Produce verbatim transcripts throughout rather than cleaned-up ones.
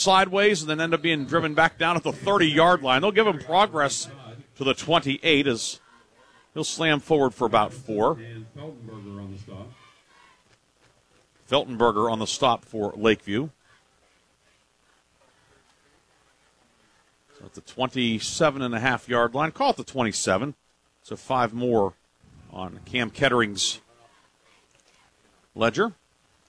sideways and then end up being driven back down at the thirty-yard line. They'll give him progress to the twenty-eight as he'll slam forward for about four. And Feltenberger on the stop. Feltenberger on the stop for Lakeview. So at the twenty-seven and a half yard line, call it the twenty-seven. So five more on Cam Kettering's ledger.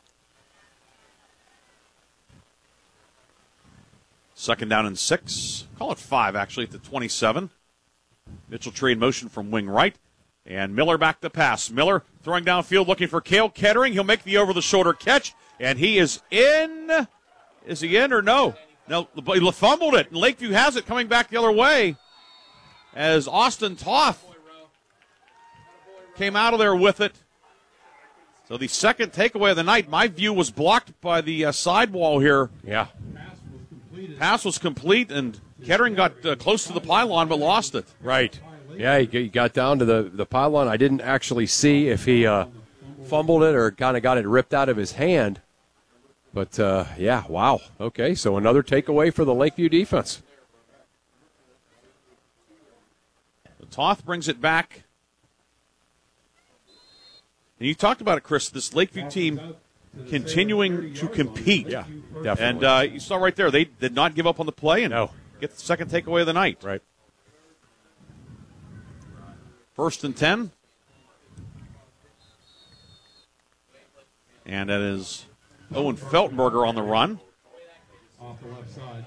Second down and six. Call it five, actually, at the twenty-seven. Mitchell Tree in motion from wing right. And Miller back to pass. Miller throwing downfield looking for Cale Kettering. He'll make the over-the-shoulder catch. And he is in. Is he in or no? No, he fumbled it. And Lakeview has it coming back the other way as Austin Toth came out of there with it. So the second takeaway of the night, my view was blocked by the uh, sidewall here. Yeah. Pass was complete, and Kettering got uh, close to the pylon but lost it. Right. Yeah, he got down to the, the pylon. I didn't actually see if he uh, fumbled it or kind of got it ripped out of his hand. But, uh, yeah, wow. Okay, so another takeaway for the Lakeview defense. The Toth brings it back. And you talked about it, Chris, this Lakeview team continuing to compete. Yeah, definitely. And uh, you saw right there, they did not give up on the play and no. get the second takeaway of the night. Right. First and ten. And that is Owen Feltenberger on the run. Off the left side.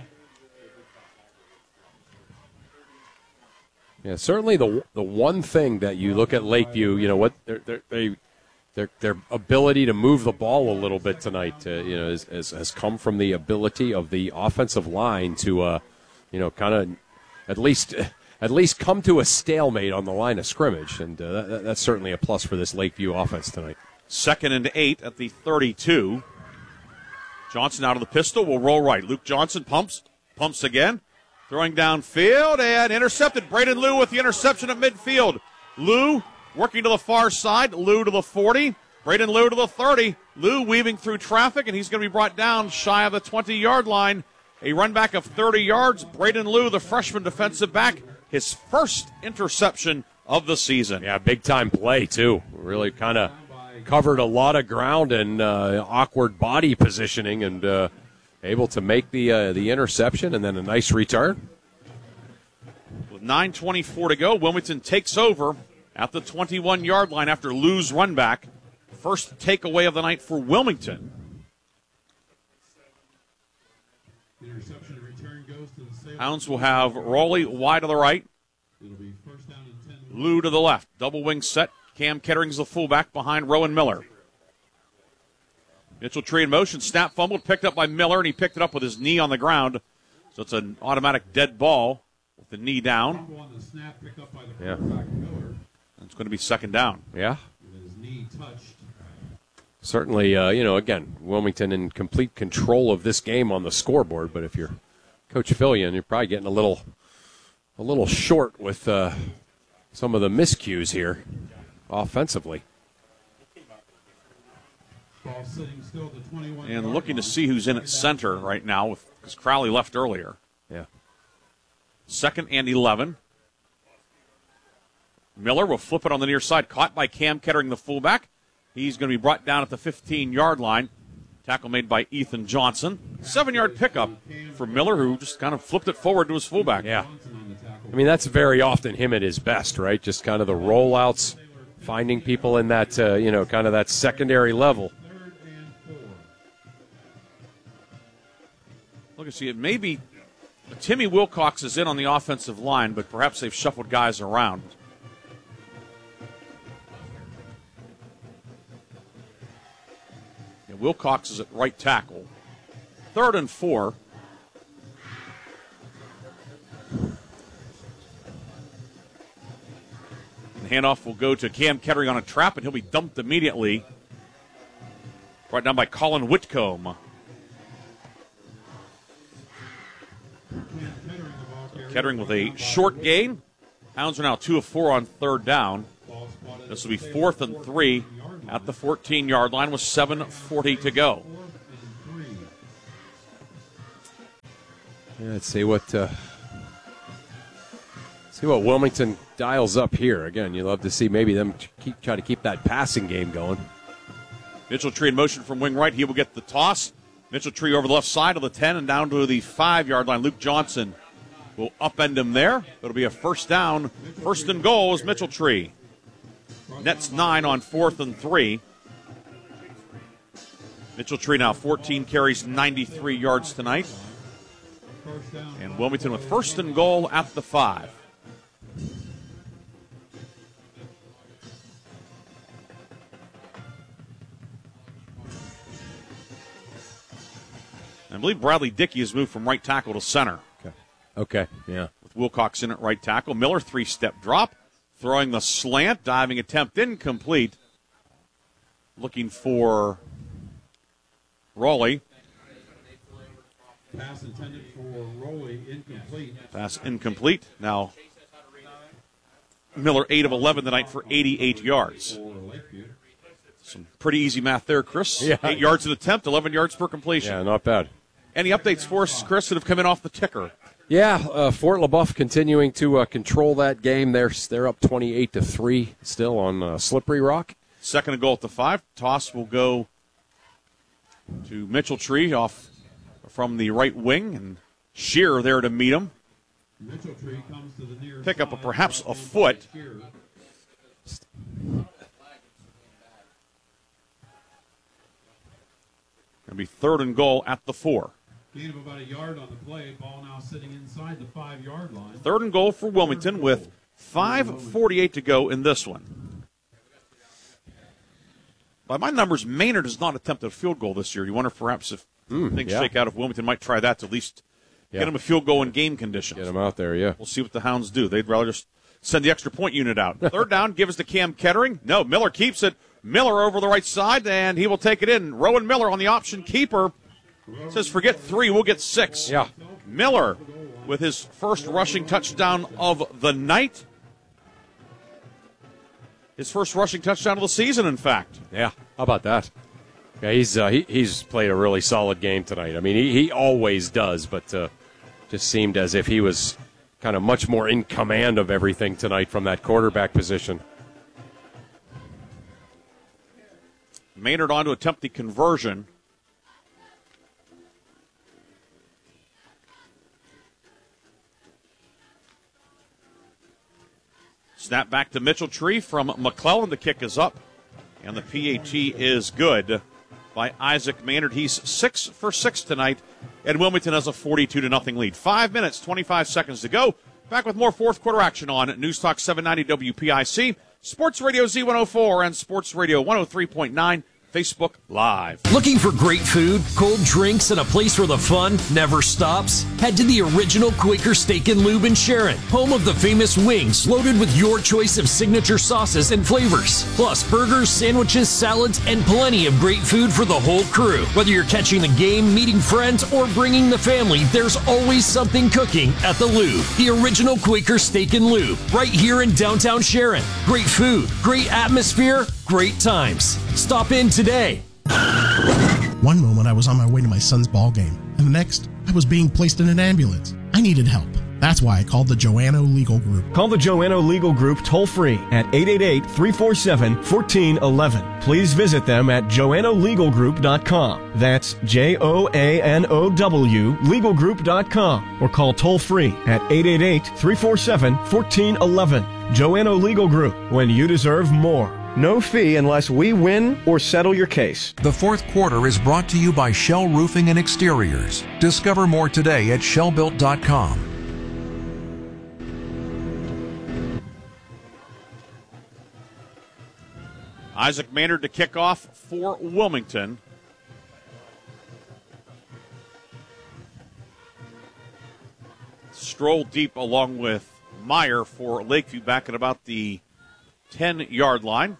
Yeah, certainly the the one thing that you look at Lakeview, you know, what they're, they're, they their their ability to move the ball a little bit tonight, uh, you know, is, is, has come from the ability of the offensive line to, uh, you know, kind of at least at least come to a stalemate on the line of scrimmage, and uh, that, that's certainly a plus for this Lakeview offense tonight. Second and eight at the thirty-two. Johnson out of the pistol will roll right. Luke Johnson pumps, pumps again. Throwing downfield and intercepted. Braden Liu with the interception at midfield. Liu working to the far side. Liu to the forty. Braden Liu to the thirty. Liu weaving through traffic, and he's going to be brought down shy of the twenty-yard line. A run back of thirty yards. Braden Liu, the freshman defensive back, his first interception of the season. Yeah, big-time play, too. Really kind of covered a lot of ground and uh, awkward body positioning and uh, able to make the uh, the interception and then a nice return. With nine twenty-four to go, Wilmington takes over at the twenty-one-yard line after Liu's run back. First takeaway of the night for Wilmington. Interception and return goes to the Salem. Hounds will have Raleigh wide to the right. It'll be first down and ten. Liu to the left. Double wing set. Cam Kettering's the fullback behind Rowan Miller. Mitchell Tree in motion. Snap fumbled. Picked up by Miller, and he picked it up with his knee on the ground. So it's an automatic dead ball with the knee down. On the snap, picked up by the Yeah. quarterback Miller. And it's going to be second down. Yeah. With his knee touched. Certainly, uh, you know, again, Wilmington in complete control of this game on the scoreboard. But if you're Coach Fillion, you're probably getting a little, a little short with uh, some of the miscues here, offensively. Ball sitting still at the twenty-one. And looking to see who's in at center right now because Crowley left earlier. Yeah. Second and eleven. Miller will flip it on the near side. Caught by Cam Kettering, the fullback. He's going to be brought down at the fifteen-yard line. Tackle made by Ethan Johnson. Seven-yard pickup for Miller, who just kind of flipped it forward to his fullback. Yeah. I mean, that's very often him at his best, right? Just kind of the rollouts, finding people in that, uh, you know, kind of that secondary level. Look at see it. Maybe Timmy Wilcox is in on the offensive line, but perhaps they've shuffled guys around. Yeah, Wilcox is at right tackle. Third and four. And handoff will go to Cam Kettering on a trap, and he'll be dumped immediately. Brought down by Colin Whitcomb. Kettering with a short gain. Hounds are now two of four on third down. This will be fourth and three at the fourteen-yard line with seven forty to go. Yeah, let's see what uh, see what Wilmington dials up here. Again, you love to see maybe them keep try to keep that passing game going. Mitchell Tree in motion from wing right. He will get the toss. Mitchell Tree over the left side of the ten and down to the five-yard line. Luke Johnson will upend him there. It'll be a first down. First and goal is Mitchell Tree. Nets nine on fourth and three. Mitchell Tree now fourteen carries, ninety-three yards tonight. And Wilmington with first and goal at the five. I believe Bradley Dickey has moved from right tackle to center. Okay. Okay, yeah. With Wilcox in at right tackle. Miller, three-step drop. Throwing the slant. Diving attempt incomplete. Looking for Rowley. Pass intended for Rowley, incomplete. Pass incomplete. Now, Miller, eight of eleven tonight for eighty-eight yards. Some pretty easy math there, Chris. Yeah. Eight yards an attempt, eleven yards per completion. Yeah, not bad. Any updates for us, Chris, that have come in off the ticker? Yeah, uh, Fort LaBeouf continuing to uh, control that game. They're they're up twenty-eight to three still on uh, Slippery Rock. Second and goal at the five. Toss will go to Mitchell Tree off from the right wing, and Shearer there to meet him. Mitchell Tree comes to the near Pick up a, side. perhaps a foot. Going to be third and goal at the four. Gain of about a yard on the play. Ball now sitting inside the five-yard line. Third and goal for Wilmington with five forty-eight to go in this one. By my numbers, Maynard has not attempted a field goal this year. You wonder if perhaps if Mm, things yeah. shake out, if Wilmington might try that to at least Yeah. get him a field goal in game conditions. Get them out there, yeah. We'll see what the Hounds do. They'd rather just send the extra point unit out. Third down, give us to Cam Kettering. No, Miller keeps it. Miller over the right side, and he will take it in. Rowan Miller on the option keeper. Says forget three, we'll get six. Yeah. Miller with his first rushing touchdown of the night. His first rushing touchdown of the season, in fact. Yeah, how about that? Yeah, he's uh, he, he's played a really solid game tonight. I mean, he, he always does, but uh, just seemed as if he was kind of much more in command of everything tonight from that quarterback position. Maynard on to attempt the conversion. Snap back to Mitchell Tree from McClellan. The kick is up, and the P A T is good by Isaac Maynard. He's six for six tonight, and Wilmington has a forty-two to nothing lead. Five minutes, twenty-five seconds to go. Back with more fourth quarter action on News Talk seven ninety W P I C, Sports Radio Z one oh four, and Sports Radio one oh three point nine. Facebook Live. Looking for great food, cold drinks, and a place where the fun never stops? Head to the original Quaker Steak and Lube in Sharon, home of the famous wings loaded with your choice of signature sauces and flavors. Plus burgers, sandwiches, salads, and plenty of great food for the whole crew. Whether you're catching the game, meeting friends, or bringing the family, there's always something cooking at the Lube. The original Quaker Steak and Lube, right here in downtown Sharon. Great food, great atmosphere, great times. Stop in today. One moment I was on my way to my son's ball game, and the next I was being placed in an ambulance. I needed help. That's why I called the Joanno Legal Group. Call the Joanno Legal Group toll-free at eight eight eight, three four seven, one four one one. Please visit them at joanno legal group dot com. That's J O A N O W legal group dot com. Or call toll-free at eight eight eight, three four seven, one four one one. Joanno Legal Group, when you deserve more. No fee unless we win or settle your case. The fourth quarter is brought to you by Shell Roofing and Exteriors. Discover more today at shell built dot com. Isaac Maynard to kick off for Wilmington. Stroll deep along with Meyer for Lakeview back at about the ten-yard line.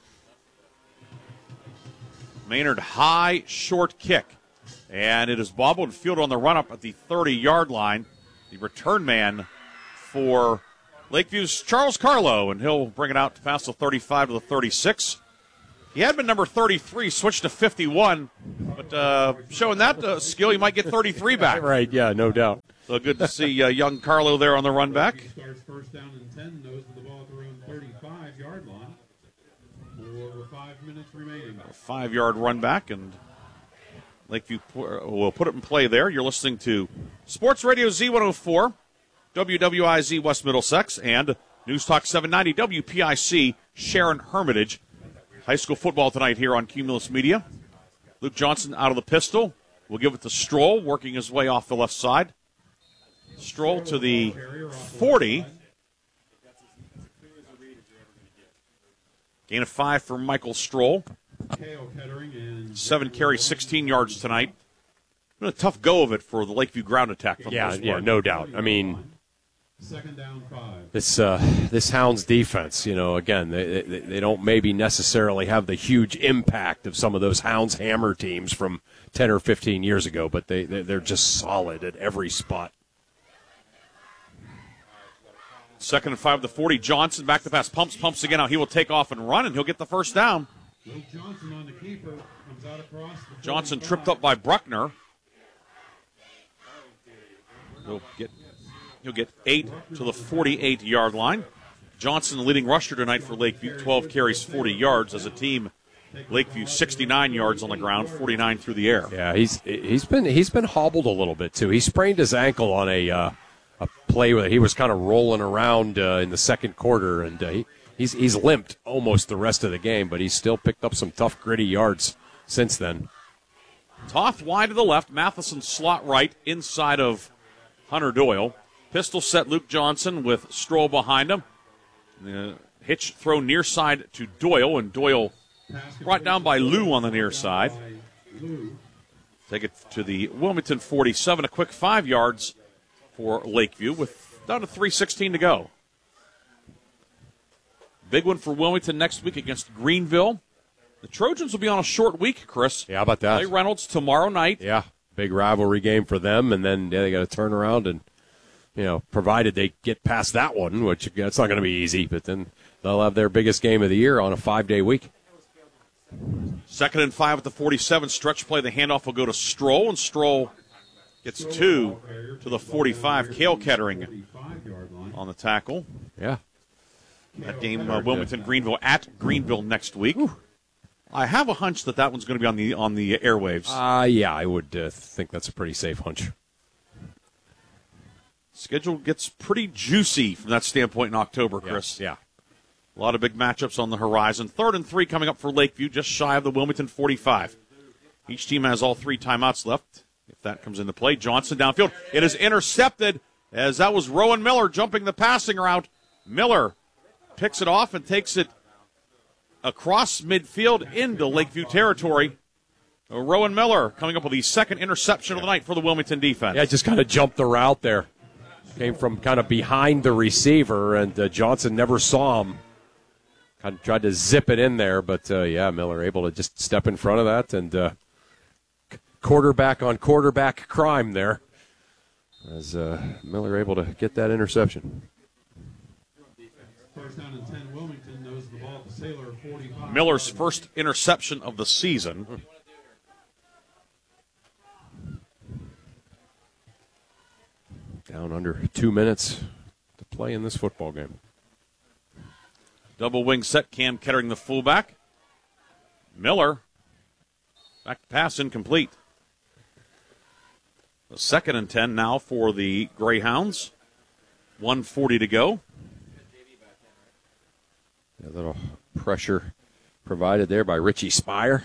Maynard high, short kick. And it is bobbled and fielded on the run-up at the thirty-yard line. The return man for Lakeview's Charles Carlo, and he'll bring it out past the thirty-five to the thirty-six. He had been number thirty-three, switched to fifty-one, but uh, showing that uh, skill, he might get thirty-three back. Right, yeah, no doubt. So good to see uh, young Carlo there on the run back. He starts first down and ten, nose of the ball at their own thirty-five-yard line. For five minutes remaining. A five-yard run back, and Lakeview will put it in play there. You're listening to Sports Radio Z one oh four, W W I Z West Middlesex, and News Talk seven ninety W P I C Sharon Hermitage. High school football tonight here on Cumulus Media. Luke Johnson out of the pistol. We'll give it to Stroll, working his way off the left side. Stroll to the forty. Gain of five for Michael Stroll. Seven carries, sixteen yards tonight. Been a tough go of it for the Lakeview ground attack. For the Yeah, most yeah, part. no doubt. I mean, Second down, five. this uh, this Hounds defense, you know, again, they, they they don't maybe necessarily have the huge impact of some of those Hounds Hammer teams from ten or fifteen years ago, but they they- they're just solid at every spot. Second and five of the forty. Johnson back to pass. Pumps, pumps again. Now he will take off and run, and he'll get the first down. Luke Johnson on the keeper. Comes out across the Johnson forty-five. tripped up by Bruckner. He'll get he'll get eight to the forty-eight-yard line. Johnson, the leading rusher tonight for Lakeview, twelve carries, forty yards. As a team, Lakeview sixty-nine yards on the ground, forty-nine through the air. Yeah, he's he's been he's been hobbled a little bit too. He sprained his ankle on a uh, a play where he was kind of rolling around uh, in the second quarter, and uh, he, he's he's limped almost the rest of the game, but he's still picked up some tough, gritty yards since then. Toth wide to the left. Matheson slot right inside of Hunter Doyle. Pistol set Luke Johnson with Stroll behind him. The hitch throw near side to Doyle, and Doyle brought down by Lou on the near side. Take it to the Wilmington forty-seven, a quick five yards for Lakeview with down to three sixteen to go. Big one for Wilmington next week against Greenville. The Trojans will be on a short week, Chris. Yeah, how about that? Play Reynolds tomorrow night. Yeah, big rivalry game for them, and then yeah, they got to turn around and, you know, provided they get past that one, which it's not going to be easy, but then they'll have their biggest game of the year on a five-day week. Second and five at the forty-seven. Stretch play. The handoff will go to Stroll, and Stroll gets two to the forty-five. Cale Kettering on the tackle. Yeah. That game, uh, Wilmington Greenville at Greenville next week. I have a hunch that that one's going to be on the on the airwaves. Uh, yeah, I would uh, think that's a pretty safe hunch. Schedule gets pretty juicy from that standpoint in October, Chris. Yeah. A lot of big matchups on the horizon. Third and three coming up for Lakeview, just shy of the Wilmington forty-five. Each team has all three timeouts left. If that comes into play, Johnson downfield. It is intercepted as that was Rowan Miller jumping the passing route. Miller picks it off and takes it across midfield into Lakeview territory. Uh, Rowan Miller coming up with the second interception of the night for the Wilmington defense. Yeah, just kind of jumped the route there. Came from kind of behind the receiver, and uh, Johnson never saw him. Kind of tried to zip it in there, but, uh, yeah, Miller able to just step in front of that, and uh, quarterback on quarterback crime there. As uh, Miller able to get that interception. First down and ten, Wilmington knows the ball at the Sailor forty-five. Miller's first interception of the season. Down under two minutes to play in this football game. Double wing set, Cam Kettering the fullback. Miller, back to pass, incomplete. The second and ten now for the Greyhounds. one forty to go. A little pressure provided there by Richie Spire.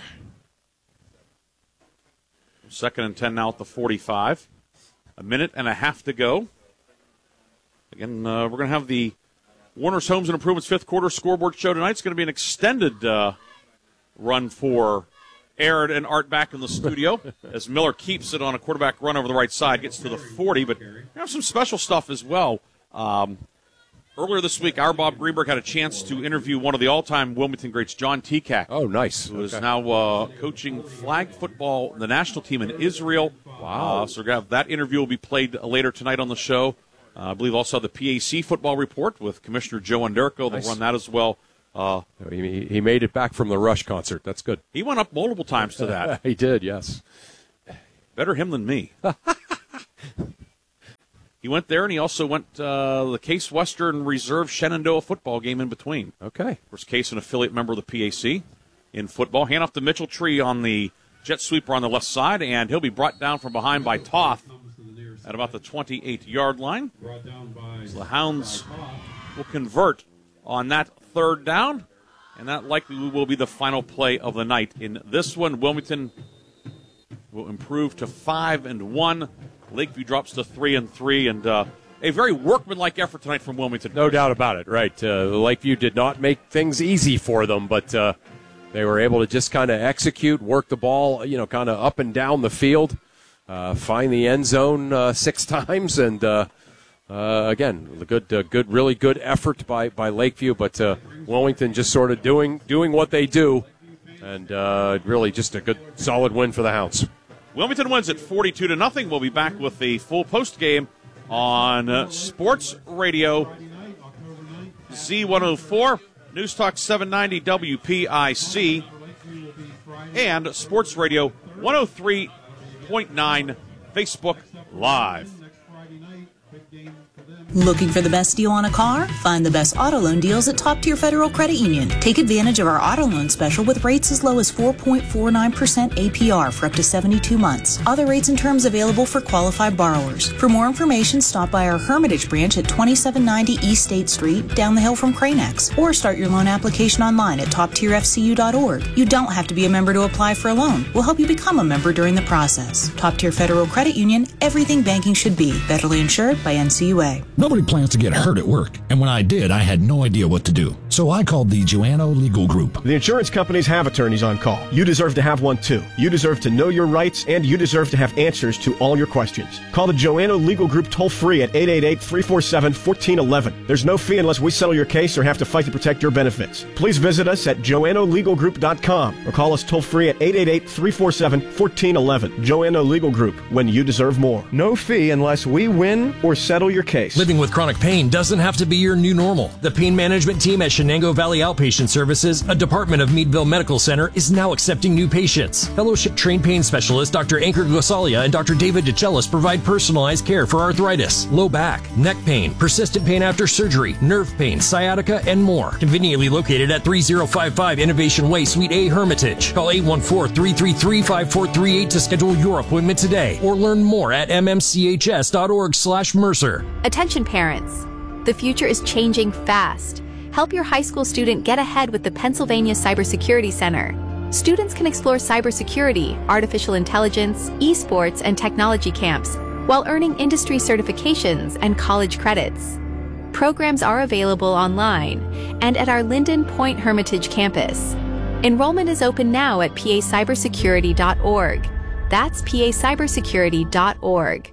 Second and ten now at the forty-five. A minute and a half to go. Again, uh, we're going to have the Warner's Homes and Improvements fifth quarter scoreboard show tonight. It's going to be an extended uh, run for Aaron and Art back in the studio as Miller keeps it on a quarterback run over the right side, gets to the forty. But we have some special stuff as well. Um, earlier this week, our Bob Greenberg had a chance to interview one of the all-time Wilmington greats, John Tekak. Oh, nice. Who is Okay. now uh, coaching flag football, the national team in Israel. Wow. Uh, so we're gonna have that interview will be played later tonight on the show. Uh, I believe also the P A C football report with Commissioner Joe Underko. They'll Nice. run that as well. Uh, He, he made it back from the Rush concert. That's good. he went up multiple times to that. He did, yes. Better him than me. He went there, and he also went uh, the Case Western Reserve Shenandoah football game in between. Okay. Of course, Case, an affiliate member of the P A C in football. Hand off to Mitchell Tree on the jet sweeper on the left side, and he'll be brought down from behind by Toth at about the twenty-eight-yard line. So the Hounds will convert on that third down, and that likely will be the final play of the night in this one. Wilmington will improve to five and one. Lakeview drops to three and three, and uh, a very workmanlike effort tonight from Wilmington. No doubt about it. Right, uh, Lakeview did not make things easy for them, but uh, they were able to just kind of execute, work the ball, you know, kind of up and down the field. Uh, find the end zone uh, six times, and uh, uh, again, the good, uh, good, really good effort by, by Lakeview. But uh, Wilmington just sort of doing doing what they do, and uh, really just a good, solid win for the Hounds. Wilmington wins at forty-two to nothing. We'll be back with the full post game on uh, Sports Radio Z one oh four, News Talk seven ninety W P I C, and Sports Radio one oh three point nine Facebook Live. Looking for the best deal on a car? Find the best auto loan deals at Top Tier Federal Credit Union. Take advantage of our auto loan special with rates as low as four point four nine percent A P R for up to seventy-two months. Other rates and terms available for qualified borrowers. For more information, stop by our Hermitage branch at twenty-seven ninety East State Street, down the hill from Cranex, or start your loan application online at top tier f c u dot org. You don't have to be a member to apply for a loan. We'll help you become a member during the process. Top Tier Federal Credit Union, everything banking should be. Federally insured by N C U A. Nobody plans to get hurt at work, and when I did, I had no idea what to do. So I called the Joanno Legal Group. The insurance companies have attorneys on call. You deserve to have one too. You deserve to know your rights, and you deserve to have answers to all your questions. Call the Joanno Legal Group toll free at eight eight eight, three four seven, one four one one. There's no fee unless we settle your case or have to fight to protect your benefits. Please visit us at joanno legal group dot com or call us toll free at eight eight eight, three four seven, one four one one. Joanno Legal Group, when you deserve more. No fee unless we win or settle your case. Living with chronic pain doesn't have to be your new normal. The pain management team at Shenango Valley Outpatient Services, a department of Meadville Medical Center, is now accepting new patients. Fellowship-trained pain specialist Doctor Ankur Gosalia and Doctor David DeCellis provide personalized care for arthritis, low back, neck pain, persistent pain after surgery, nerve pain, sciatica, and more. Conveniently located at thirty fifty-five Innovation Way, Suite A, Hermitage. Call eight one four, three three three, five four three eight to schedule your appointment today, or learn more at m m c h s dot org slash Mercer. Attention parents. The future is changing fast. Help your high school student get ahead with the Pennsylvania Cybersecurity Center. Students can explore cybersecurity, artificial intelligence, esports, and technology camps while earning industry certifications and college credits. Programs are available online and at our Linden Point Hermitage campus. Enrollment is open now at p a cybersecurity dot org. That's p a cybersecurity dot org.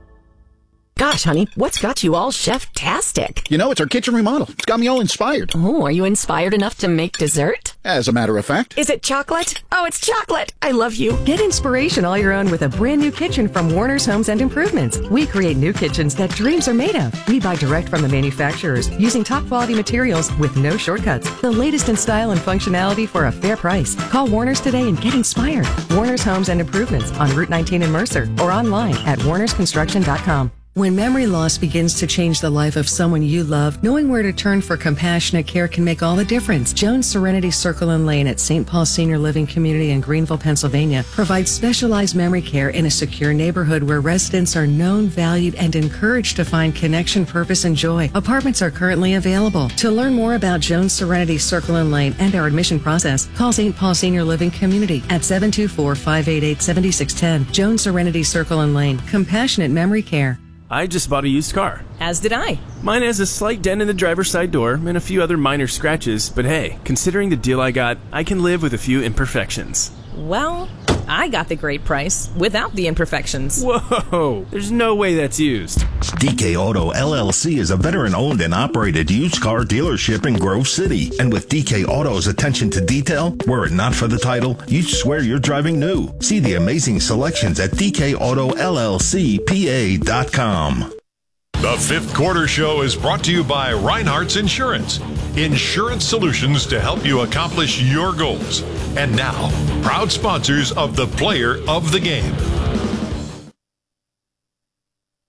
Gosh, honey, what's got you all chef-tastic? You know, it's our kitchen remodel. It's got me all inspired. Oh, are you inspired enough to make dessert? As a matter of fact. Is it chocolate? Oh, it's chocolate. I love you. Get inspiration all your own with a brand new kitchen from Warner's Homes and Improvements. We create new kitchens that dreams are made of. We buy direct from the manufacturers using top quality materials with no shortcuts. The latest in style and functionality for a fair price. Call Warner's today and get inspired. Warner's Homes and Improvements on Route nineteen in Mercer or online at warners construction dot com. When memory loss begins to change the life of someone you love, knowing where to turn for compassionate care can make all the difference. Jones Serenity Circle and Lane at Saint Paul Senior Living Community in Greenville, Pennsylvania provides specialized memory care in a secure neighborhood where residents are known, valued, and encouraged to find connection, purpose, and joy. Apartments are currently available. To learn more about Jones Serenity Circle and Lane and our admission process, call Saint Paul Senior Living Community at seven two four, five eight eight, seven six one zero. Jones Serenity Circle and Lane. Compassionate memory care. I just bought a used car. As did I. Mine has a slight dent in the driver's side door and a few other minor scratches, but hey, considering the deal I got, I can live with a few imperfections. Well, I got the great price without the imperfections. Whoa, there's no way that's used. D K Auto L L C is a veteran-owned and operated used car dealership in Grove City. And with D K Auto's attention to detail, were it not for the title, you'd swear you're driving new. See the amazing selections at d k auto l l c p a dot com. The Fifth Quarter Show is brought to you by Reinhardt's Insurance. Insurance solutions to help you accomplish your goals. And now, proud sponsors of the Player of the Game.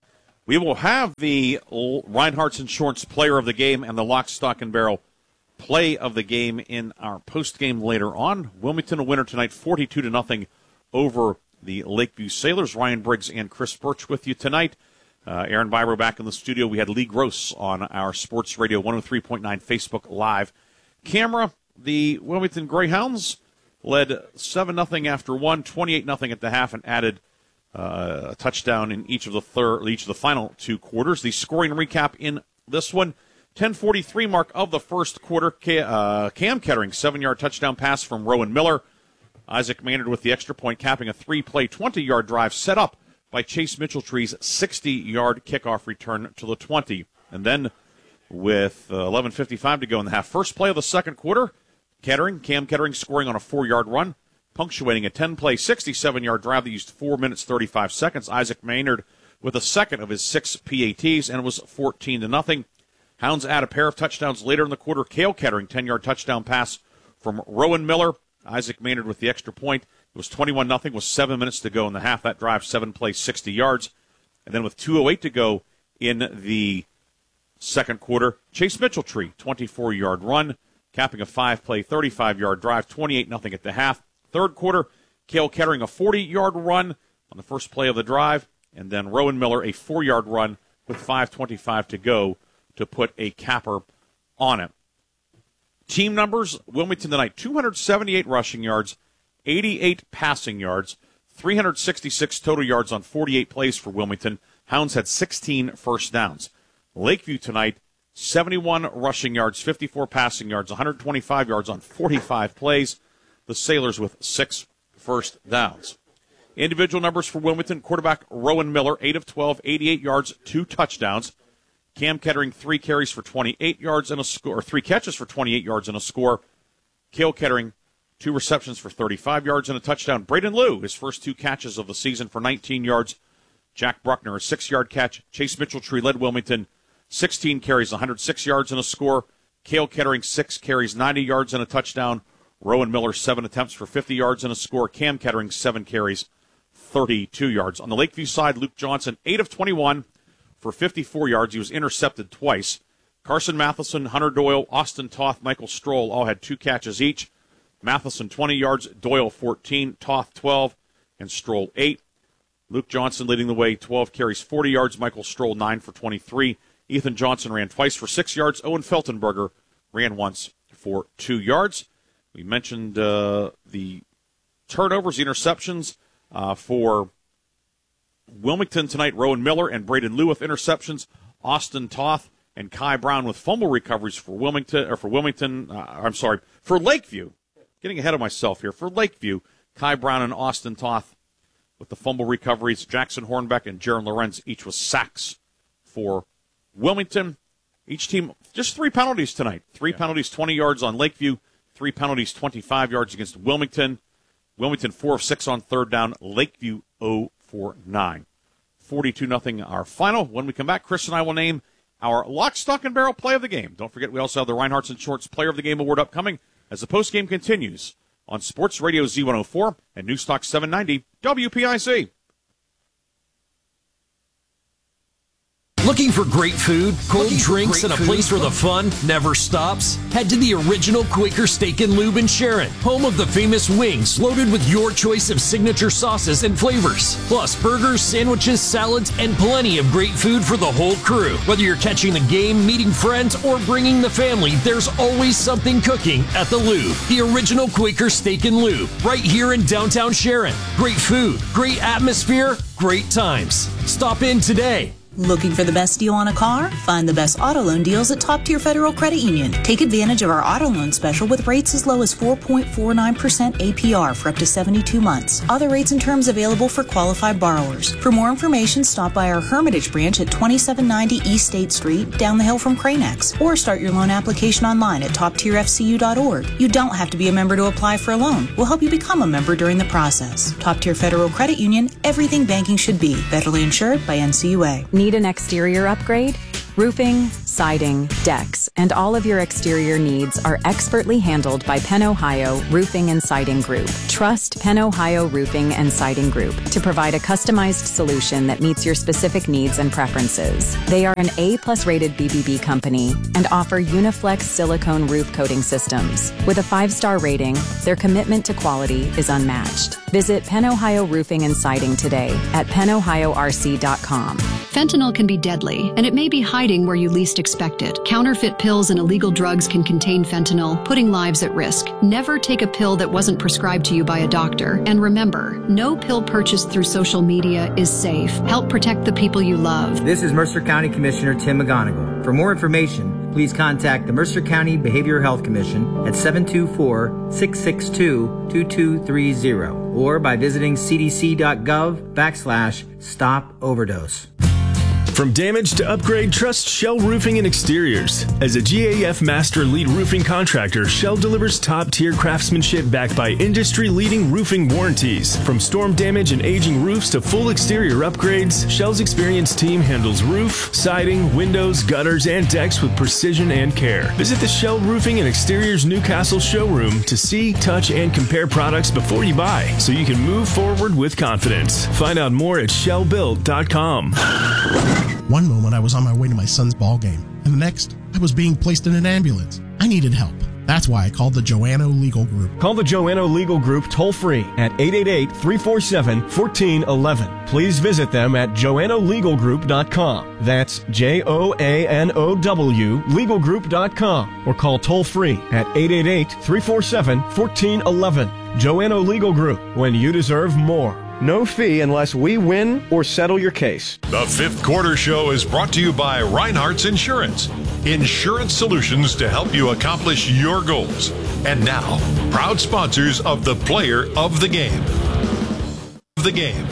We will have the Reinhardt's Insurance Player of the Game and the Lock, Stock, and Barrel Play of the Game in our post-game later on. Wilmington a winner tonight, forty-two to nothing over the Lakeview Sailors. Ryan Briggs and Chris Birch with you tonight. Uh, Aaron Biro back in the studio. We had Lee Gross on our Sports Radio one oh three point nine Facebook Live camera. The Wilmington Greyhounds led seven nothing after one, twenty-eight nothing at the half, and added uh, a touchdown in each of the third, each of the final two quarters. The scoring recap in this one, ten forty-three mark of the first quarter. Uh, Cam Kettering, seven-yard touchdown pass from Rowan Miller. Isaac Maynard with the extra point, capping a three-play, twenty-yard drive set up by Chase Mitchell-Tree's sixty-yard kickoff return to the twenty. And then with uh, eleven fifty-five to go in the half, first play of the second quarter, Kettering, Cam Kettering scoring on a four-yard run, punctuating a ten-play, sixty-seven-yard drive that used four minutes, thirty-five seconds. Isaac Maynard with a second of his six P A Ts, and it was fourteen to nothing. Hounds add a pair of touchdowns later in the quarter. Cale Kettering, ten-yard touchdown pass from Rowan Miller. Isaac Maynard with the extra point. It was twenty-one nothing with seven minutes to go in the half. That drive, seven plays, sixty yards. And then with two oh eight to go in the second quarter, Chase Mitchell-Tree, twenty-four-yard run, capping a five-play, thirty-five-yard drive, twenty-eight nothing at the half. Third quarter, Cale Kettering, a forty-yard run on the first play of the drive, and then Rowan Miller, a four-yard run with five twenty-five to go to put a capper on it. Team numbers, Wilmington tonight, two hundred seventy-eight rushing yards, eighty-eight passing yards, three hundred sixty-six total yards on forty-eight plays for Wilmington. Hounds had sixteen first downs. Lakeview tonight, seventy-one rushing yards, fifty-four passing yards, one hundred twenty-five yards on forty-five plays. The Sailors with six first downs. Individual numbers for Wilmington, quarterback Rowan Miller, eight of twelve, eighty-eight yards, two touchdowns. Cam Kettering, three carries for twenty-eight yards and a score, or three catches for twenty-eight yards and a score. Cale Kettering, two receptions for thirty-five yards and a touchdown. Braden Liu, his first two catches of the season for nineteen yards. Jack Bruckner, a six-yard catch. Chase Mitchell-Tree led Wilmington, sixteen carries, one hundred six yards and a score. Cale Kettering, six carries, ninety yards and a touchdown. Rowan Miller, seven attempts for fifty yards and a score. Cam Kettering, seven carries, thirty-two yards. On the Lakeview side, Luke Johnson, eight of twenty-one for fifty-four yards. He was intercepted twice. Carson Matheson, Hunter Doyle, Austin Toth, Michael Stroll all had two catches each. Matheson, twenty yards, Doyle, fourteen, Toth, twelve, and Stroll, eight. Luke Johnson leading the way, twelve carries, forty yards. Michael Stroll, nine for twenty-three. Ethan Johnson ran twice for six yards. Owen Feltenberger ran once for two yards. We mentioned uh, the turnovers, the interceptions uh, for Wilmington tonight. Rowan Miller and Braden Liu with interceptions. Austin Toth and Kai Brown with fumble recoveries for Wilmington. Or for Wilmington, uh, I'm sorry, for Lakeview. Getting ahead of myself here. For Lakeview, Kai Brown and Austin Toth with the fumble recoveries. Jackson Hornbeck and Jaron Lorenz each with sacks for Wilmington. Each team, just three penalties tonight. Three yeah. penalties, twenty yards on Lakeview. Three penalties, twenty-five yards against Wilmington. Wilmington, four of six on third down. Lakeview, zero for nine. forty-two nothing our final. When we come back, Chris and I will name our Lock, Stock, and Barrel Play of the Game. Don't forget, we also have the Reinhardt's Insurance Player of the Game Award upcoming as the postgame continues on Sports Radio Z one oh four and Newstalk seven ninety W P I C. Looking for great food, cold Looking drinks, and a place where the fun never stops? Head to the original Quaker Steak and Lube in Sharon, home of the famous wings, loaded with your choice of signature sauces and flavors. Plus, burgers, sandwiches, salads, and plenty of great food for the whole crew. Whether you're catching the game, meeting friends, or bringing the family, there's always something cooking at the Lube. The original Quaker Steak and Lube, right here in downtown Sharon. Great food, great atmosphere, great times. Stop in today. Looking for the best deal on a car? Find the best auto loan deals at Top Tier Federal Credit Union. Take advantage of our auto loan special with rates as low as four point four nine percent A P R for up to seventy-two months. Other rates and terms available for qualified borrowers. For more information, stop by our Hermitage branch at twenty-seven ninety East State Street, down the hill from Cranex, or start your loan application online at top tier f c u dot org. You don't have to be a member to apply for a loan. We'll help you become a member during the process. Top Tier Federal Credit Union, everything banking should be. Federally insured by N C U A. Need an exterior upgrade? Roofing, siding, decks, and all of your exterior needs are expertly handled by Penn Ohio Roofing and Siding Group. Trust Penn Ohio Roofing and Siding Group to provide a customized solution that meets your specific needs and preferences. They are an A-plus rated B B B company and offer Uniflex silicone roof coating systems. With a five-star rating, their commitment to quality is unmatched. Visit Penn Ohio Roofing and Siding today at penn ohio r c dot com. Fentanyl can be deadly, and it may be hiding where you least expect it. Counterfeit pills and illegal drugs can contain fentanyl, putting lives at risk. Never take a pill that wasn't prescribed to you by a doctor. And remember, no pill purchased through social media is safe. Help protect the people you love. This is Mercer County Commissioner Tim McGonigal. For more information, please contact the Mercer County Behavioral Health Commission at seven two four, six six two, two two three zero or by visiting c d c dot gov backslash stop overdose. From damage to upgrade, trust Shell Roofing and Exteriors. As a G A F Master Lead Roofing Contractor, Shell delivers top-tier craftsmanship backed by industry-leading roofing warranties. From storm damage and aging roofs to full exterior upgrades, Shell's experienced team handles roof, siding, windows, gutters, and decks with precision and care. Visit the Shell Roofing and Exteriors Newcastle showroom to see, touch, and compare products before you buy, so you can move forward with confidence. Find out more at shell built dot com. One moment I was on my way to my son's ball game, and the next I was being placed in an ambulance. I needed help. That's why I called the Joanno Legal Group. Call the Joanno Legal Group toll-free at eight eight eight, three four seven, one four one one. Please visit them at joanno legal group dot com. That's J O A N O W legal group dot com. Or call toll-free at eight eight eight, three four seven, one four one one. Joanno Legal Group, when you deserve more. No fee unless we win or settle your case. The Fifth Quarter Show is brought to you by Reinhardt's Insurance. Insurance solutions to help you accomplish your goals. And now, proud sponsors of the Player of the Game. The game.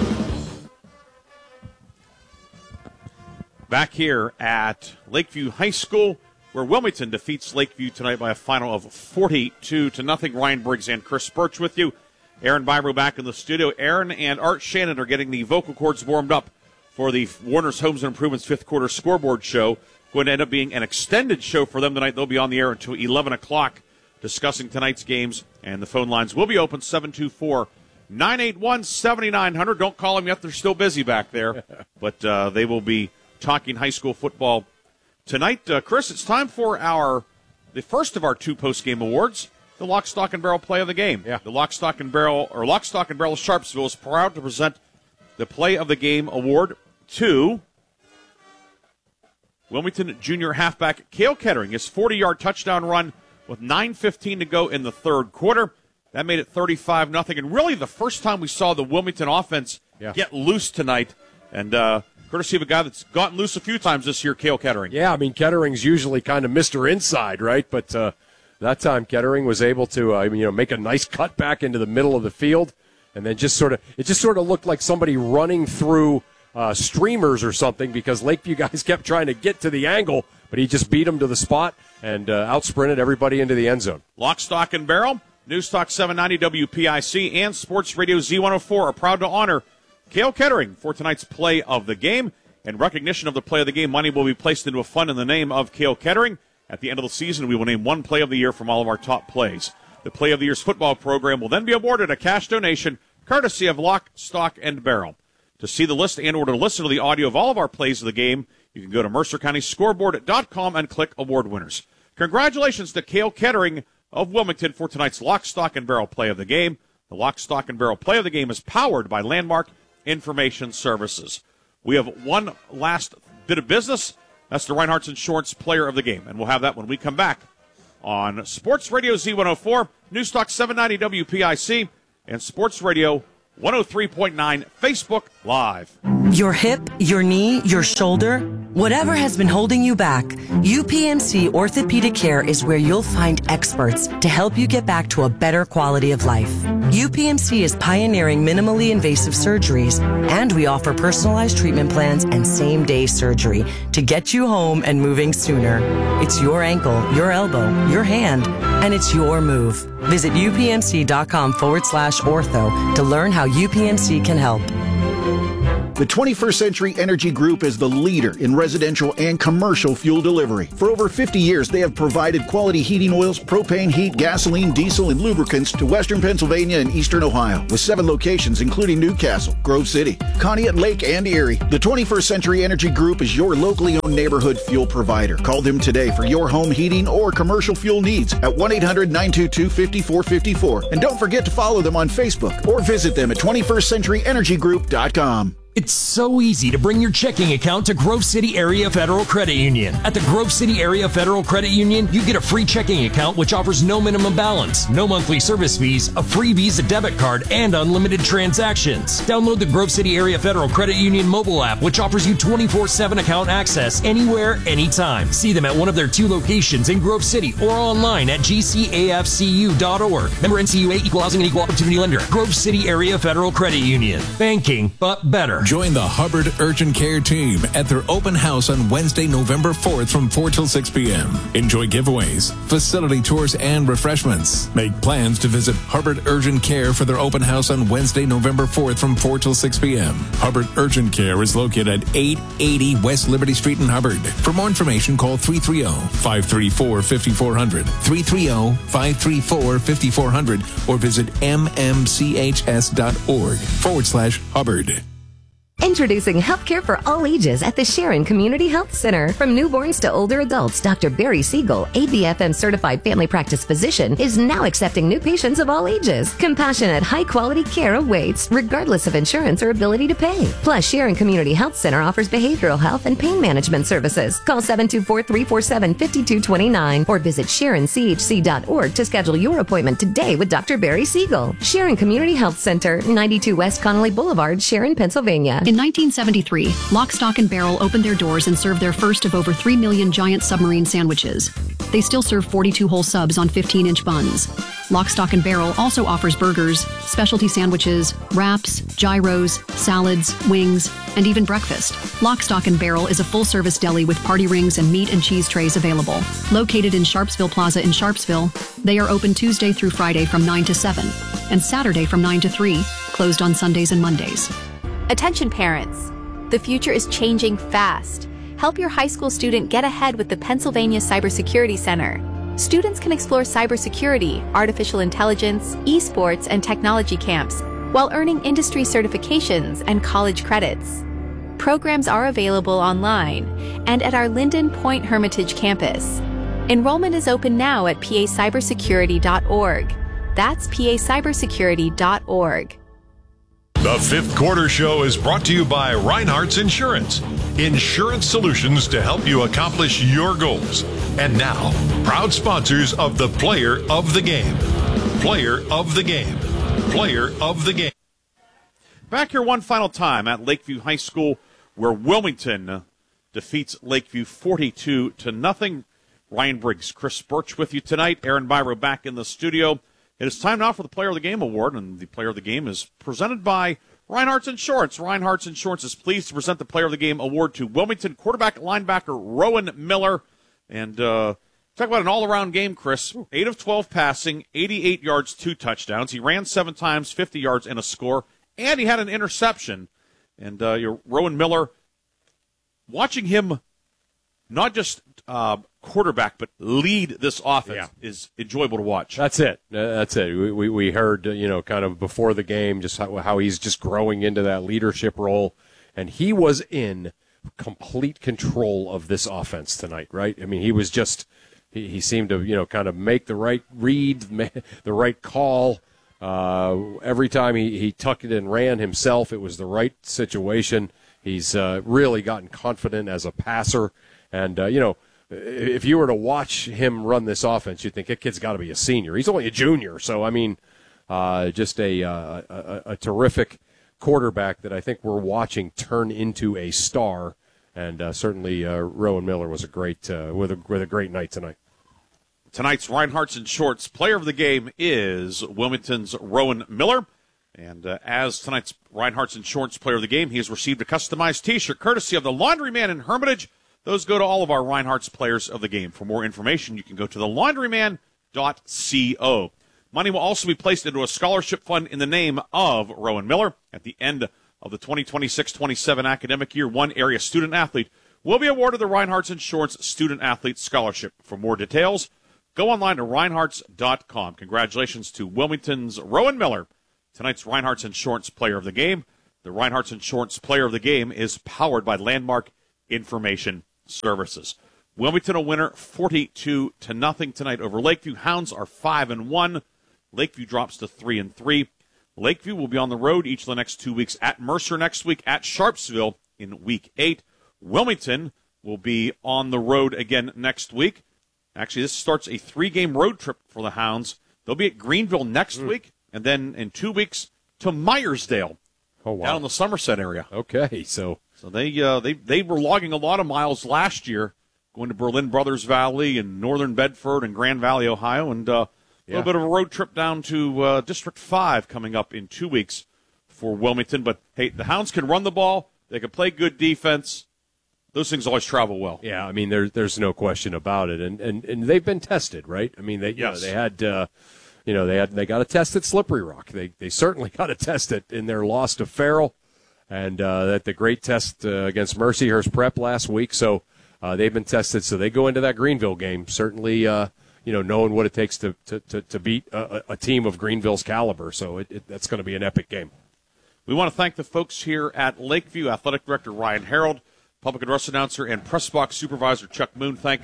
Back here at Lakeview High School, where Wilmington defeats Lakeview tonight by a final of forty-two to nothing. Ryan Briggs and Chris Birch with you. Aaron Bybro back in the studio. Aaron and Art Shannon are getting the vocal cords warmed up for the Warner's Homes and Improvements fifth quarter scoreboard show. Going to end up being an extended show for them tonight. They'll be on the air until eleven o'clock discussing tonight's games, and the phone lines will be open, seven two four, nine eight one, seven nine zero zero. Don't call them yet. They're still busy back there, but uh, they will be talking high school football tonight. Uh, Chris, it's time for our the first of our two post-game awards. The Lock, Stock, and Barrel Play of the Game. Yeah. The Lock, Stock, and Barrel, or Lock, Stock, and Barrel Sharpsville is proud to present the Play of the Game award to Wilmington junior halfback Cale Kettering. His forty-yard touchdown run with nine fifteen to go in the third quarter. That made it thirty-five nothing. And really the first time we saw the Wilmington offense yeah. get loose tonight. And uh, courtesy of a guy that's gotten loose a few times this year, Cale Kettering. Yeah, I mean, Kettering's usually kind of Mister Inside, right? But uh, that time Kettering was able to uh, you know, make a nice cut back into the middle of the field. And then just sort of, it just sort of looked like somebody running through uh, streamers or something, because Lakeview guys kept trying to get to the angle, but he just beat them to the spot and uh, out-sprinted everybody into the end zone. Lock, Stock, and Barrel, News Talk seven ninety W P I C, and Sports Radio Z one oh four are proud to honor Cale Kettering for tonight's Play of the Game. In recognition of the Play of the Game, money will be placed into a fund in the name of Cale Kettering. At the end of the season, we will name one Play of the Year from all of our top plays. The Play of the Year's football program will then be awarded a cash donation courtesy of Lock, Stock, and Barrel. To see the list and or to listen to the audio of all of our plays of the game, you can go to mercer county scoreboard dot com and click Award Winners. Congratulations to Cale Kettering of Wilmington for tonight's Lock, Stock, and Barrel Play of the Game. The Lock, Stock, and Barrel Play of the Game is powered by Landmark Information Services. We have one last bit of business. That's the Reinhardt's Insurance Player of the Game, and we'll have that when we come back on Sports Radio Z one oh four, News Talk seven ninety W P I C, and Sports Radio one oh three point nine Facebook Live. Your hip, your knee, your shoulder, whatever has been holding you back, U P M C Orthopedic Care is where you'll find experts to help you get back to a better quality of life. U P M C is pioneering minimally invasive surgeries, and we offer personalized treatment plans and same-day surgery to get you home and moving sooner. It's your ankle, your elbow, your hand, and it's your move. Visit upmc.com forward slash ortho to learn how U P M C can help. The twenty-first Century Energy Group is the leader in residential and commercial fuel delivery. For over fifty years, they have provided quality heating oils, propane, heat, gasoline, diesel, and lubricants to western Pennsylvania and eastern Ohio, with seven locations including Newcastle, Grove City, Conneaut, Lake, and Erie. The twenty-first Century Energy Group is your locally owned neighborhood fuel provider. Call them today for your home heating or commercial fuel needs at one eight hundred nine two two five four five four. And don't forget to follow them on Facebook or visit them at twenty-first century energy group dot com. It's so easy to bring your checking account to Grove City Area Federal Credit Union. At the Grove City Area Federal Credit Union, you get a free checking account which offers no minimum balance, no monthly service fees, a free Visa debit card, and unlimited transactions. Download the Grove City Area Federal Credit Union mobile app, which offers you twenty-four seven account access anywhere, anytime. See them at one of their two locations in Grove City or online at g c a f c u dot org. Member N C U A, Equal Housing and Equal Opportunity Lender. Grove City Area Federal Credit Union. Banking, but better. Join the Hubbard Urgent Care team at their open house on Wednesday, November fourth from four till six p.m. Enjoy giveaways, facility tours, and refreshments. Make plans to visit Hubbard Urgent Care for their open house on Wednesday, November fourth from four till six p.m. Hubbard Urgent Care is located at eight eighty West Liberty Street in Hubbard. For more information, call three three zero, five three four, five four zero zero, three three zero, five three four, five four zero zero, or visit m m c h s dot org forward slash Hubbard. Introducing healthcare for all ages at the Sharon Community Health Center. From newborns to older adults, Doctor Barry Siegel, A B F M certified family practice physician, is now accepting new patients of all ages. Compassionate, high-quality care awaits, regardless of insurance or ability to pay. Plus, Sharon Community Health Center offers behavioral health and pain management services. Call seven two four, three four seven, five two two nine or visit sharon c h c dot org to schedule your appointment today with Doctor Barry Siegel. Sharon Community Health Center, ninety-two West Connolly Boulevard, Sharon, Pennsylvania. In nineteen seventy-three, Lock, Stock, and Barrel opened their doors and served their first of over three million giant submarine sandwiches. They still serve forty-two whole subs on fifteen inch buns. Lock, Stock, and Barrel also offers burgers, specialty sandwiches, wraps, gyros, salads, wings, and even breakfast. Lock, Stock, and Barrel is a full-service deli with party rings and meat and cheese trays available. Located in Sharpsville Plaza in Sharpsville, they are open Tuesday through Friday from nine to seven and Saturday from nine to three, closed on Sundays and Mondays. Attention parents, the future is changing fast. Help your high school student get ahead with the Pennsylvania Cybersecurity Center. Students can explore cybersecurity, artificial intelligence, esports, and technology camps while earning industry certifications and college credits. Programs are available online and at our Linden Point Hermitage campus. Enrollment is open now at p a cybersecurity dot org. That's p a cybersecurity dot org. The Fifth Quarter Show is brought to you by Reinhardt's Insurance. Insurance solutions to help you accomplish your goals. And now, proud sponsors of the Player of the Game. Player of the Game. Player of the Game. Back here one final time at Lakeview High School, where Wilmington defeats Lakeview forty-two to nothing. Ryan Briggs, Chris Birch with you tonight. Aaron Byro back in the studio. It is time now for the Player of the Game award, and the Player of the Game is presented by Reinhardt's Insurance. Reinhardt's Insurance is pleased to present the Player of the Game award to Wilmington quarterback linebacker Rowan Miller. And uh, talk about an all-around game, Chris. eight of twelve passing, eighty-eight yards, two touchdowns. He ran seven times, fifty yards, and a score. And he had an interception. And uh, your Rowan Miller, watching him not just uh, quarterback, but lead this offense yeah. is enjoyable to watch. That's it. That's it. We, we, we heard, you know, kind of before the game just how, how he's just growing into that leadership role. And he was in complete control of this offense tonight, right? I mean, he was just, he, he seemed to, you know, kind of make the right read, the right call. Uh, every time he, he tucked it and ran himself, it was the right situation. He's uh, really gotten confident as a passer. And, uh, you know, if you were to watch him run this offense, you'd think that kid's got to be a senior. He's only a junior. So, I mean, uh, just a, uh, a a terrific quarterback that I think we're watching turn into a star. And uh, certainly uh, Rowan Miller was a great, uh, with, a, with a great night tonight. Tonight's Reinhardt's Insurance Player of the Game is Wilmington's Rowan Miller. And uh, as tonight's Reinhardt's Insurance Player of the Game, he has received a customized T-shirt courtesy of the Laundryman in Hermitage. Those go to all of our Reinhardt's Players of the Game. For more information, you can go to the laundryman dot co. Money will also be placed into a scholarship fund in the name of Rowan Miller. At the end of the twenty twenty-six twenty-seven academic year, one area student athlete will be awarded the Reinhardt's Insurance Student Athlete Scholarship. For more details, go online to reinhardts dot com. Congratulations to Wilmington's Rowan Miller, tonight's Reinhardt's Insurance Player of the Game. The Reinhardt's Insurance Player of the Game is powered by Landmark Information Services. Wilmington a winner forty-two to nothing tonight over Lakeview. Hounds are five and one. Lakeview drops to three and three. Lakeview will be on the road each of the next two weeks, at Mercer next week, at Sharpsville in week eight. Wilmington will be on the road again next week. Actually, this starts a three-game road trip for the Hounds. They'll be at Greenville next mm. week, and then in two weeks to Myersdale, oh, wow. down in the Somerset area. Okay, so so they uh, they they were logging a lot of miles last year, going to Berlin Brothers Valley and Northern Bedford and Grand Valley, Ohio, and uh, a little bit of a road trip down to uh, District five coming up in two weeks for Wilmington. But, hey, the Hounds can run the ball. They can play good defense. Those things always travel well. Yeah, I mean, there, there's no question about it. And, and, and they've been tested, right? I mean, they, you yes. know, they had, uh, you know, they had they got a test at Slippery Rock. They they certainly got a test it in their loss to Farrell, and uh, that the great test uh, against Mercyhurst Prep last week. So uh, they've been tested. So they go into that Greenville game certainly, uh, you know, knowing what it takes to to, to, to beat a, a team of Greenville's caliber. So it, it, that's going to be an epic game. We want to thank the folks here at Lakeview, Athletic Director Ryan Harold, Public Address Announcer and Press Box Supervisor Chuck Moon. Thank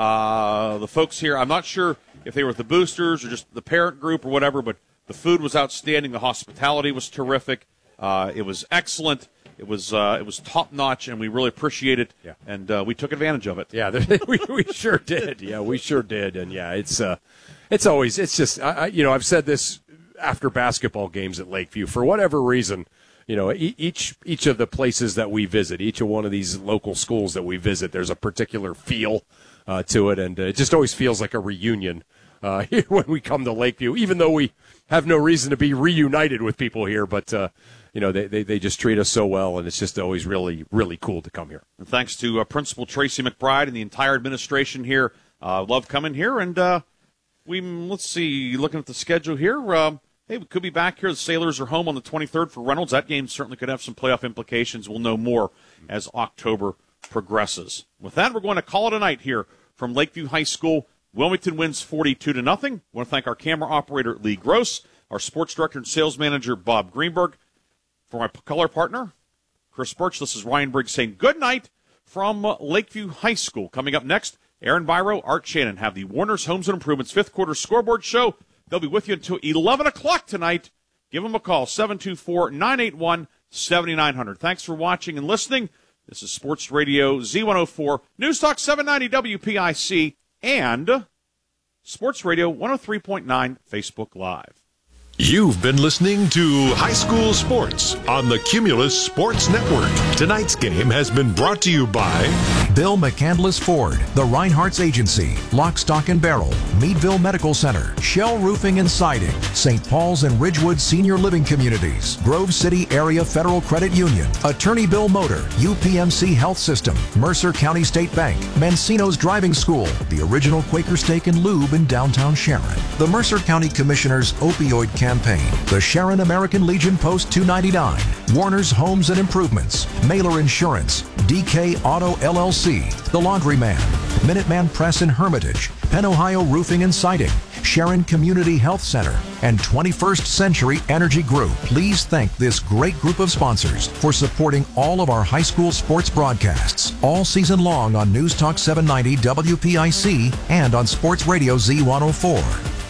uh, the folks here. I'm not sure if they were the boosters or just the parent group or whatever, but the food was outstanding. The hospitality was terrific. Uh, it was excellent. It was uh, it was top notch, and we really appreciate it. Yeah. And uh, we took advantage of it. Yeah, we we sure did. Yeah, we sure did. And yeah, it's uh, it's always it's just I, I, you know I've said this after basketball games at Lakeview for whatever reason. You know, each each of the places that we visit, each of one of these local schools that we visit, there's a particular feel uh, to it, and it just always feels like a reunion uh, here when we come to Lakeview, even though we have no reason to be reunited with people here. But, uh, you know, they, they, they just treat us so well, and it's just always really, really cool to come here. And thanks to uh, Principal Tracy McBride and the entire administration here. Uh, love coming here, and uh, we let's see, looking at the schedule here, uh, hey, we could be back here. The Sailors are home on the twenty-third for Reynolds. That game certainly could have some playoff implications. We'll know more as October progresses. With that, we're going to call it a night here from Lakeview High School. Wilmington wins forty-two to nothing. I want to thank our camera operator, Lee Gross, our sports director and sales manager, Bob Greenberg. For my color partner, Chris Birch, this is Ryan Briggs saying good night from Lakeview High School. Coming up next, Aaron Biro, Art Shannon have the Warner's Homes and Improvements fifth quarter scoreboard show. They'll be with you until eleven o'clock tonight. Give them a call, seven two four, nine eight one, seven nine zero zero. Thanks for watching and listening. This is Sports Radio Z one oh four, News Talk seven ninety W P I C, and Sports Radio one oh three point nine Facebook Live. You've been listening to High School Sports on the Cumulus Sports Network. Tonight's game has been brought to you by Bill McCandless Ford, the Reinhardt's Agency, Lock, Stock and Barrel, Meadville Medical Center, Shell Roofing and Siding, Saint Paul's and Ridgewood Senior Living Communities, Grove City Area Federal Credit Union, Attorney Bill Motor, U P M C Health System, Mercer County State Bank, Mancino's Driving School, the original Quaker Steak and Lube in downtown Sharon, the Mercer County Commissioner's Opioid Campaign, the Sharon American Legion Post two ninety-nine, Warner's Homes and Improvements, Mailer Insurance, D K Auto L L C, The Laundryman, Minuteman Press in Hermitage, Penn Ohio Roofing and Siding, Sharon Community Health Center, and twenty-first Century Energy Group. Please thank this great group of sponsors for supporting all of our high school sports broadcasts all season long on News Talk seven ninety W P I C and on Sports Radio Z one oh four.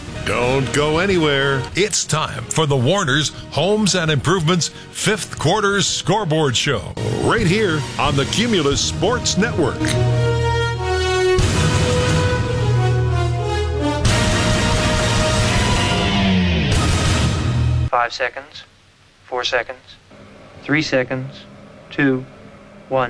Don't go anywhere. It's time for the Warner's Homes and Improvements fifth quarter scoreboard show right here on the Cumulus Sports Network. Five seconds, four seconds, three seconds, two, one.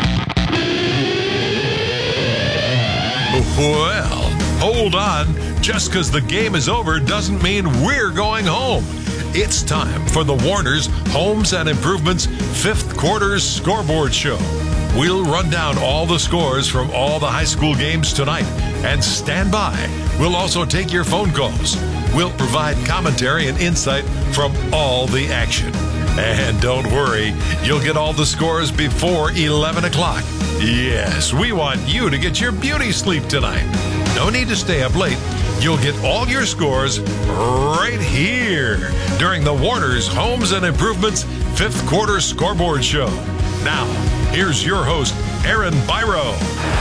Well, hold on. Just because the game is over doesn't mean we're going home. It's time for the Warner's Homes and Improvements fifth quarter scoreboard show. We'll run down all the scores from all the high school games tonight. And stand by. We'll also take your phone calls. We'll provide commentary and insight from all the action. And don't worry, you'll get all the scores before eleven o'clock. Yes, we want you to get your beauty sleep tonight. No need to stay up late. You'll get all your scores right here during the Warner's Homes and Improvements fifth quarter scoreboard show. Now, here's your host, Aaron Byro.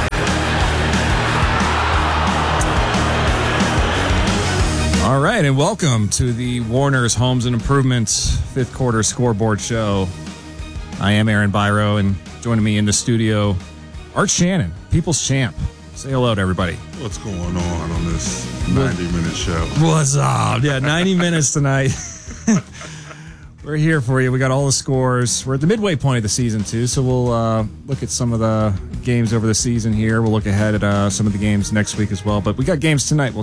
All right, and welcome to the Warner's Homes and Improvements fifth quarter scoreboard show. I am Aaron Byro, and joining me in the studio, Art Shannon, People's Champ. Say hello to everybody. What's going on on this ninety-minute show? What's up? Yeah, ninety minutes tonight. We're here for you. We got all the scores. We're at the midway point of the season, too, so we'll uh, look at some of the games over the season here. We'll look ahead at uh, some of the games next week as well. But we got games tonight. We'll